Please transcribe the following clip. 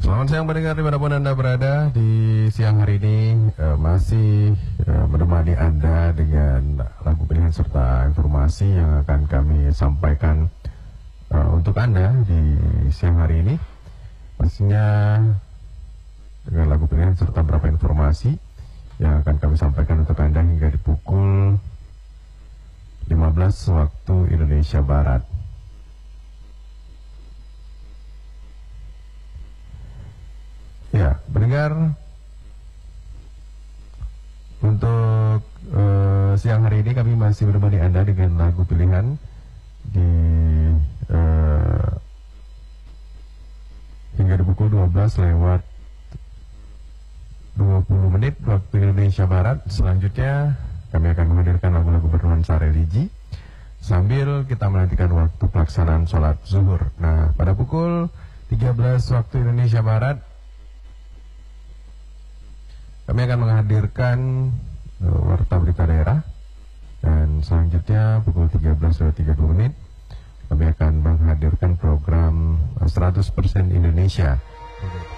Selamat siang pendengar dimanapun Anda berada. Di siang hari ini masih menemani Anda dengan lagu pilihan serta informasi yang akan kami sampaikan untuk Anda di siang hari ini. Pastinya dengan lagu pilihan serta beberapa informasi yang akan kami sampaikan untuk Anda hingga di pukul 15 waktu Indonesia Barat. Ya, pendengar, untuk siang hari ini kami masih menemani Anda dengan lagu pilihan di hingga di pukul 12 lewat 20 menit waktu Indonesia Barat. Selanjutnya kami akan menghadirkan lagu-lagu bernuansa religi sambil kita menantikan waktu pelaksanaan sholat zuhur. Nah, pada pukul 13 waktu Indonesia Barat kami akan menghadirkan warta berita daerah, dan selanjutnya pukul 13.30 menit kami akan menghadirkan program 100% Indonesia.